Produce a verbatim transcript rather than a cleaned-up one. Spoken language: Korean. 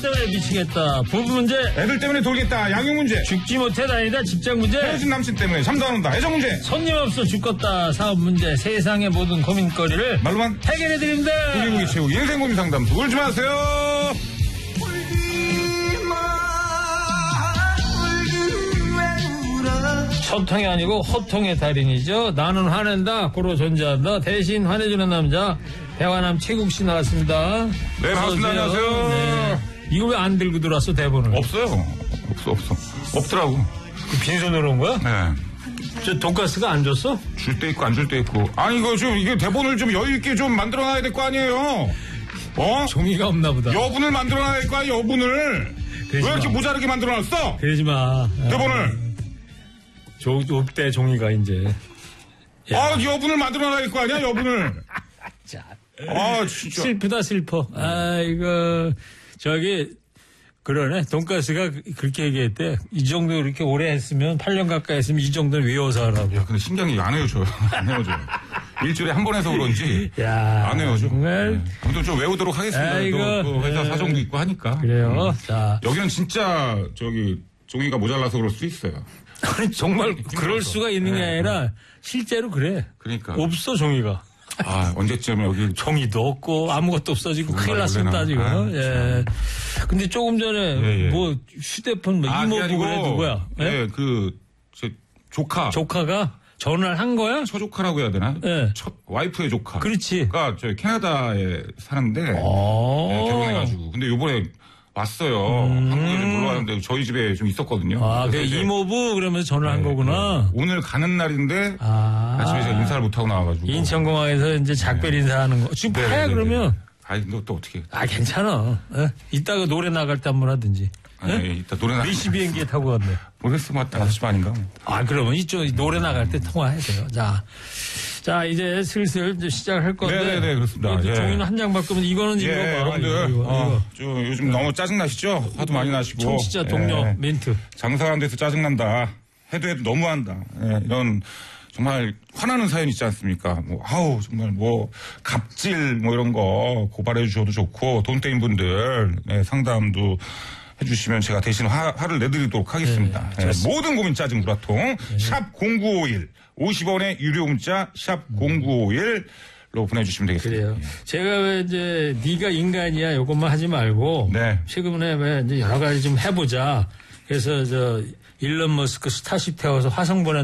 때문에 미치겠다. 부부 문제. 애들 때문에 돌겠다. 양육 문제. 죽지 못해 다니다 직장 문제. 헤어진 남친 때문에 잠도 안 온다. 애정 문제. 손님 없어 죽겠다. 사업 문제. 세상의 모든 고민거리를 말로만 해결해드립니다. 고기고기 채우기 인생 고민 상담. 울지 마세요. 소통이 아니고 호통의 달인이죠. 나는 화낸다. 고로 존재한다. 대신 화내주는 남자 대화남 최국 씨 나왔습니다. 네, 반갑습니다. 안녕하세요. 네. 이거 왜 안 들고 들어왔어 대본을? 없어요. 없어 없어. 없더라고. 그 빈손으로 온 거야? 네. 저 돈가스가 안 줬어? 줄 때 있고 안 줄 때 있고. 아니 이거 좀 이게 대본을 좀 여유 있게 좀 만들어놔야 될 거 아니에요. 어? 종이가 없나 보다. 여분을 만들어놔야 될 거야 여분을. 왜 이렇게 모자르게 만들어놨어? 그러지 마. 대본을. 조, 옵대 종이가 이제. 야. 아, 여분을 만들어놔야 될 거 아니야, 여분을. 자. 아, 진짜. 슬프다, 슬퍼. 아, 이거, 저기, 그러네. 돈가스가 그렇게 얘기했대. 이 정도 이렇게 오래 했으면, 팔 년 가까이 했으면 이 정도는 외워서 하라고. 야, 근데 신기한 게 안 헤어져요. 안 헤어져요. 일주일에 한 번 해서 그런지. 야. 안 헤어져. 정말. 네. 아무튼 좀 외우도록 하겠습니다. 아이고. 또, 또 회사 네. 사정도 있고 하니까. 그래요. 음. 자. 여기는 진짜, 저기, 종이가 모자라서 그럴 수 있어요. 아니, 정말 그럴 수가 있는 게 아니라 실제로 그래. 그러니까. 없어, 종이가. 아, 언제쯤 여기. 종이도 없고 아무것도 없어지고 큰일 났습니다, 지금. 아, 예. 근데 조금 전에 예, 예. 뭐 휴대폰 뭐 아, 이모부 그래 누구야? 예, 예? 그, 제 조카. 조카가 전화를 한 거야? 처조카라고 해야 되나? 예. 첫 와이프의 조카. 그렇지. 그러니까 저희 캐나다에 사는데 어. 네, 결혼해가지고 근데 요번에 왔어요. 음. 한국에 좀 놀러 왔는데 저희 집에 좀 있었거든요. 아, 그 그래서 이제 이모부 그러면서 전화를 한 네, 거구나. 네. 오늘 가는 날인데 아. 아침에 제가 인사를 못 하고 나와가지고. 인천공항에서 이제 작별 인사하는 거. 지금 네, 파야 네, 그러면. 네. 아니 너 또 어떻게? 아, 괜찮아. 예? 이따가 노래 나갈 때 한번 하든지. 아니, 예? 이따 노래 나. 몇 시 비행기에 타고 갔네. 모르겠으면 한 다섯 시 반인가. 아, 그러면 이쪽 노래 나갈 때 통화하세요. 자, 자 이제 슬슬 이제 시작할 건데. 네네네, 그렇습니다. 이 예. 종이는 한 장 바꾸면 이거는 예, 읽어봐. 여러분들 이거, 이거, 어, 이거. 좀 요즘 너무 짜증 나시죠? 화도 많이 나시고. 청취자 동료 예. 멘트. 장사가 안 돼서 짜증난다. 해도 해도 너무한다. 예, 이런 정말 화나는 사연 있지 않습니까? 뭐 아우 정말 뭐 갑질 뭐 이런 거 고발해 주셔도 좋고 돈 떼인 분들 네, 상담도 해주시면 제가 대신 화, 화를 내드리도록 하겠습니다. 네, 예, 모든 고민 짜증 구라통 네. 샵 공구오일 오십 원의 유료 문자 샵 공구오일로 보내주시면 되겠습니다. 그래요. 제가 왜 이제 네가 인간이야 요것만 하지 말고 네. 최근에 왜 이제 여러 가지 좀 해보자. 그래서 저 일론 머스크 스타쉽 태워서 화성 보낸